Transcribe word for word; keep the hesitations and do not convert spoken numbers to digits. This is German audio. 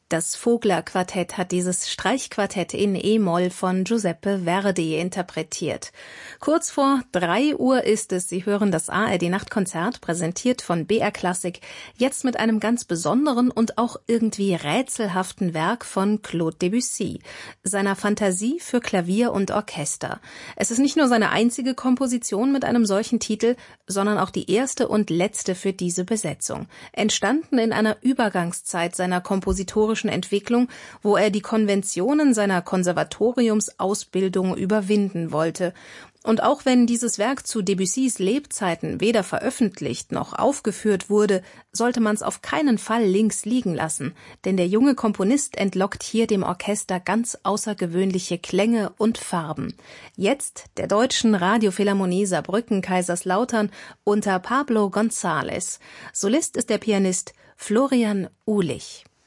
Das Vogler-Quartett hat dieses Streichquartett in E-Moll von Giuseppe Verdi interpretiert. Kurz vor drei Uhr ist es. Sie hören das A R D-Nachtkonzert, präsentiert von B R Klassik, jetzt mit einem ganz besonderen und auch irgendwie rätselhaften Werk von Claude Debussy, seiner Fantasie für Klavier und Orchester. Es ist nicht nur seine einzige Komposition mit einem solchen Titel, sondern auch die erste und letzte für diese Besetzung. Entstanden in einer Übergangszeit seiner kompositorischen Entwicklung, wo er die Konventionen seiner Konservatoriumsausbildung überwinden wollte. Und auch wenn dieses Werk zu Debussys Lebzeiten weder veröffentlicht noch aufgeführt wurde, sollte man es auf keinen Fall links liegen lassen, denn der junge Komponist entlockt hier dem Orchester ganz außergewöhnliche Klänge und Farben. Jetzt der Deutschen Radiophilharmonie Saarbrücken-Kaiserslautern unter Pablo González. Solist ist der Pianist Florian Uhlich.